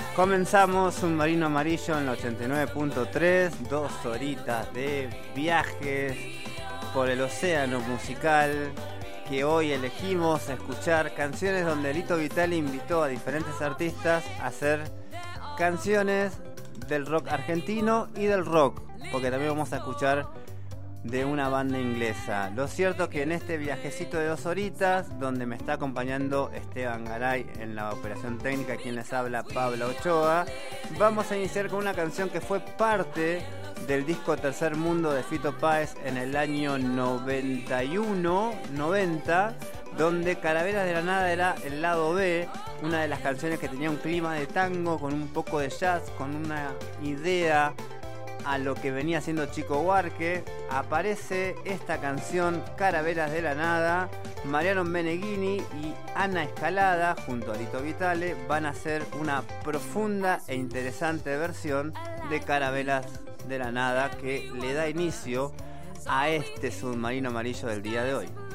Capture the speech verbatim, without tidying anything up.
Comenzamos Submarino Amarillo en la ochenta y nueve punto tres, dos horitas de viajes por el océano musical, que hoy elegimos escuchar canciones donde Lito Vitale invitó a diferentes artistas a hacer canciones del rock argentino y del rock, porque también vamos a escuchar de una banda inglesa. Lo cierto es que en este viajecito de dos horitas, donde me está acompañando Esteban Garay en la operación técnica, quien les habla, Pablo Ochoa, vamos a iniciar con una canción que fue parte del disco Tercer Mundo de Fito Páez en el año noventa y uno noventa, donde Carabelas de la Nada era el lado B, una de las canciones que tenía un clima de tango con un poco de jazz, con una idea a lo que venía haciendo Chico Buarque. Aparece esta canción, Carabelas de la Nada. Mariano Meneghini y Ana Escalada junto a Lito Vitale van a hacer una profunda e interesante versión de Carabelas de la Nada, que le da inicio a este Submarino Amarillo del día de hoy.